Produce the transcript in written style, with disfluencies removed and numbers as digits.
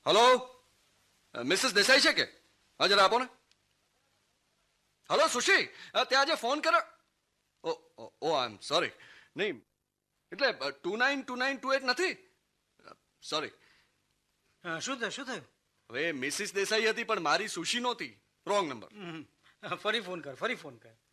Hello, Mrs Desai છે કે? હા જરા આપો ને. હલો સુશી, ત્યાં જે ફોન કર્યો. ઓ આઈ એમ સોરી. નહીં એટલે 292928 નથી. સોરી. શું થયું? હવે મિસિસ દેસાઈ હતી પણ મારી સુશી નહોતી. Wrong number. ફરી ફોન કર.